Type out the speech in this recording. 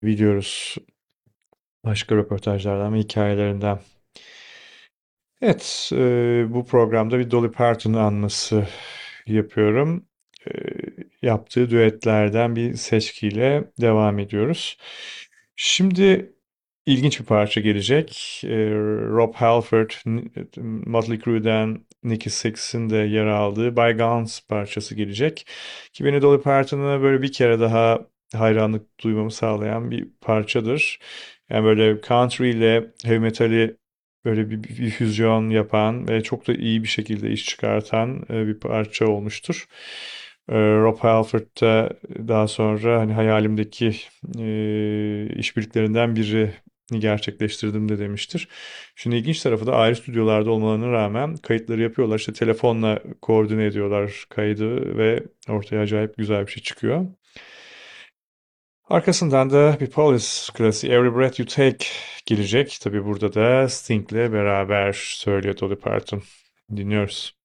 biliyoruz başka röportajlardan ve hikayelerinden. Evet, bu programda bir Dolly Parton anması yapıyorum. E, Yaptığı düetlerden bir seçkiyle devam ediyoruz. Şimdi ilginç bir parça gelecek. Rob Halford, Motley Crue'den Nicky Sixx'in de yer aldığı Bygones parçası gelecek. Ki beni Dolly Parton'a böyle bir kere daha hayranlık duymamı sağlayan bir parçadır. Yani böyle country ile heavy metal'i böyle bir füzyon yapan ve çok da iyi bir şekilde iş çıkartan bir parça olmuştur. Rob Halford da daha sonra hani hayalimdeki işbirliklerinden birini gerçekleştirdim de demiştir. Şimdi ilginç tarafı da ayrı stüdyolarda olmalarına rağmen kayıtları yapıyorlar. İşte telefonla koordine ediyorlar kaydı ve ortaya acayip güzel bir şey çıkıyor. Arkasından da bir Police klasiği Every Breath You Take gelecek. Tabi burada da Sting'le beraber söylüyor Dolly Parton. Dinliyoruz.